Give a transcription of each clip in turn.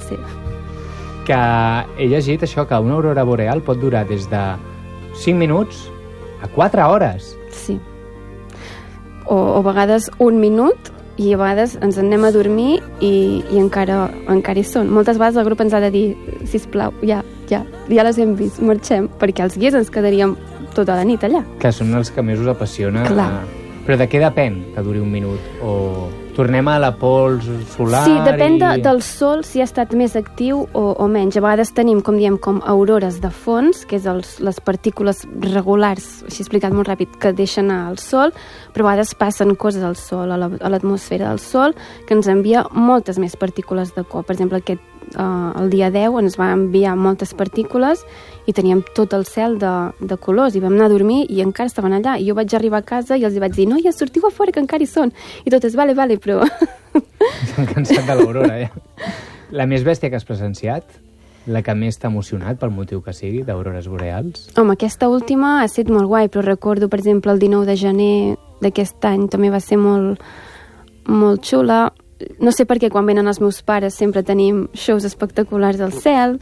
Sí. Que he llegit això, que una aurora boreal pot durar des de 5 minuts a 4 hores. Sí. O a vegades 1 minut, i a vegades ens en anem a dormir i encara hi són. Moltes vegades el grup ens ha de dir, sisplau, ja les hem vist, marxem, perquè els guies ens quedaríem tota la nit allà. Que són els que més us apassiona. Clar. Però de què depèn que duri 1 minut? O tornem a la pols solar? Sí, depèn del sol, si ha estat més actiu o menys. A vegades tenim, com diem, com aurores de fons, que és les partícules regulars, així explicat molt ràpid, que deixen anar al sol, però a vegades passen coses al sol, a l'atmosfera del sol, que ens envia moltes més partícules de cop. Per exemple, el dia 10 ens va enviar moltes partícules i teníem tot el cel de colors i vam anar a dormir i encara estaven allà i jo vaig arribar a casa i els vaig dir, noies, sortiu a fora que encara hi són, i totes, vale, però... S'han cansat de l'aurora, ja. La més bèstia que has presenciat? La que més t'ha emocionat, pel motiu que sigui, d'aurores boreals? Home, aquesta última ha estat molt guai, però recordo, per exemple, el 19 de gener d'aquest any també va ser molt, molt xula. No sé per què quan venen els meus pares sempre tenim shows espectaculars al cel.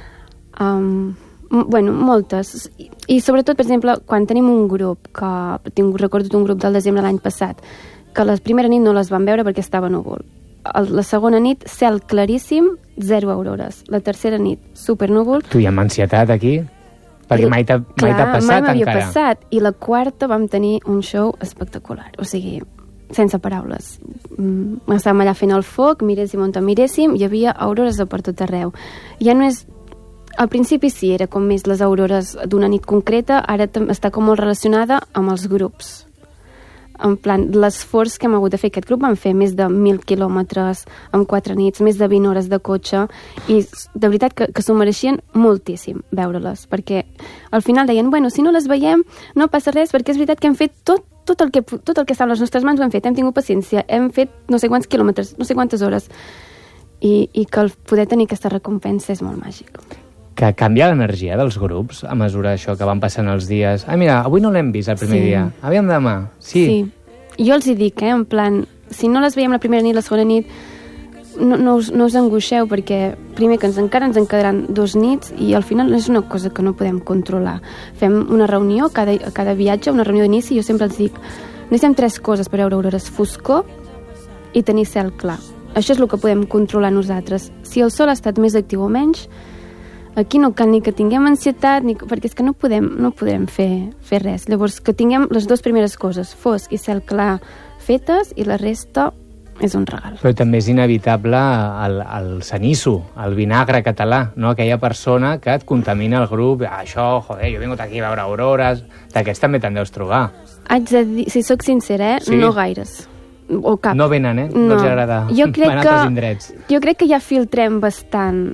Bueno, moltes. I sobretot, per exemple, quan tenim un grup, recordo un grup del desembre de l'any passat, que la primera nit no les vam veure perquè estava núvol. La segona nit, cel claríssim, 0 aurores. La tercera nit, supernúvol. Tu hi ha ansietat aquí? Perquè mai t'ha passat encara. Clar, mai m'havia passat. I la quarta vam tenir un show espectacular. O sigui, sense paraules. Estàvem allà fent el foc, miréssim on miréssim, hi havia aurores de per tot arreu. Ja no és... Al principi sí, era com més les aurores d'una nit concreta, ara està com molt relacionada amb els grups. En plan, l'esforç que hem hagut de fer. Aquest grup van fer més de 1.000 quilòmetres en 4 nits, més de 20 hores de cotxe, i de veritat que s'ho mereixien moltíssim veure-les, perquè al final deien, bueno, si no les veiem no passa res, perquè és veritat que hem fet tot el que està a les nostres mans ho hem fet, hem tingut paciència, hem fet no sé quants quilòmetres, no sé quantes hores, i que poder tenir aquesta recompensa és molt màgic. Que canvia l'energia dels grups a mesura això que van passant els dies. Mira, avui no l'hem vist el primer dia. Aviam demà. Sí. Jo els hi dic, en plan, si no les veiem la primera nit, la segona nit, no us angoixeu, perquè primer que encara ens en quedaran 2 nits i al final és una cosa que no podem controlar. Fem una reunió, cada viatge, una reunió d'inici, i jo sempre els dic, necessitem 3 coses per veure aurores: foscor i tenir cel clar. Això és el que podem controlar nosaltres. Si el sol ha estat més actiu o menys, aquí no cal ni que tinguem ansietat, perquè és que no podem fer res. Llavors, que tinguem les 2 primeres coses, fosc i cel clar, fetes, i la resta és un regal. Però també és inevitable el sanisso, el vinagre català, no? Aquella persona que et contamina el grup. Això, joder, jo he vingut aquí a veure aurores. D'aquests també te'n deus trobar. Haig de dir, si sóc sincera, sí? No gaires. O cap. No venen, no els agrada. Van a altres indrets. Jo crec que ja filtrem bastant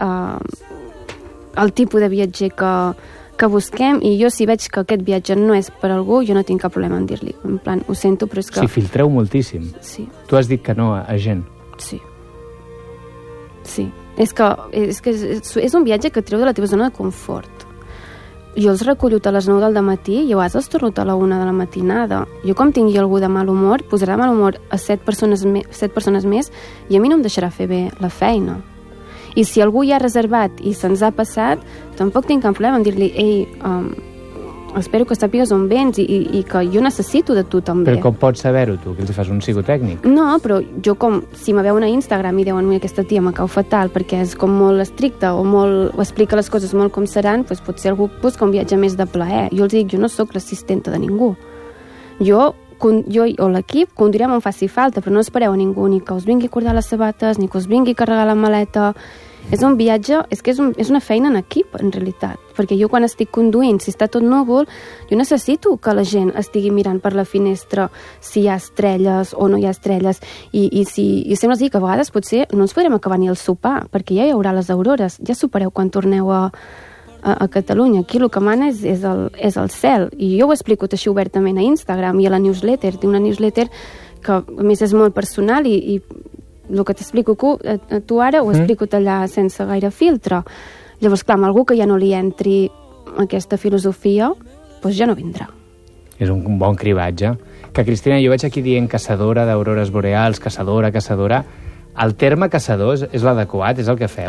el tipus de viatger que busquem, i jo si veig que aquest viatge no és per algú, jo no tinc cap problema en dir-li. En plan, ho sento, però és que... Sí, filtreu moltíssim. Sí. Tu has dit que no a gent. Sí. Sí. És que és un viatge que et treu de la teva zona de confort. Jo els recullo a les 9 del matí i a vegades els torno a la 1 de la matinada. Jo, com tingui algú de mal humor, posarà mal humor a 7 persones més, i a mi no em deixarà fer bé la feina. I si algú ja ha reservat i se'ns ha passat, tampoc tinc cap problema en dir-li, ei, espero que sàpigues on vens i que jo necessito de tu també. Però com pots saber-ho tu, que els fas un psicotècnic? No, però jo si me veuen a Instagram i diuen, mira, aquesta tia me cau fatal perquè és com molt estricta o explica les coses molt com seran, doncs potser algú busca un viatge més de plaer. Jo els dic, jo no sóc l'assistenta de ningú. Jo o l'equip conduirem on faci falta, però no espereu a ningú ni que us vingui a cordar les sabates, ni que us vingui a carregar la maleta. És un viatge, és una feina en equip, en realitat, perquè jo quan estic conduint, si està tot núvol, jo necessito que la gent estigui mirant per la finestra si hi ha estrelles o no hi ha estrelles, i sempre els dic que a vegades potser no ens podrem acabar ni el sopar, perquè ja hi haurà les aurores, ja sopareu quan torneu a Catalunya. Aquí el que mana és el cel, i jo ho explico així obertament a Instagram i a la newsletter. Tinc una newsletter que a més és molt personal, i el que t'explico tu ara ho explico allà sense gaire filtre. Llavors, clar, amb algú que ja no li entri aquesta filosofia, doncs ja no vindrà. És un bon cribatge. Que, Cristina, jo veig aquí dient caçadora d'aurores boreals, caçadora. El terme caçador és l'adequat, és el que feu?